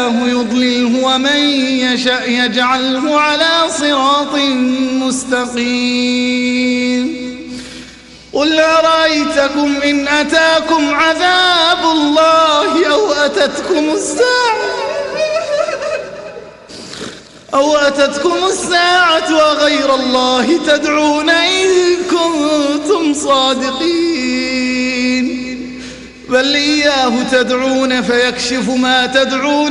يشاء يضلله ومن يشاء يجعله على صراط مستقيم. قل أرأيتكم إن أتاكم عذاب الله أو أتتكم الساعة وغير الله تدعون إن كنتم صادقين، بل إياه تدعون فيكشف ما تدعون